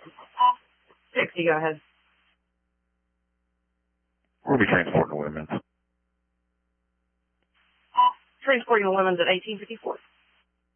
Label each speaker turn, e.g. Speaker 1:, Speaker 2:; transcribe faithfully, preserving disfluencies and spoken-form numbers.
Speaker 1: Dixie, go ahead.
Speaker 2: We'll be transporting the women's.
Speaker 1: Transporting the women's at eighteen fifty-four.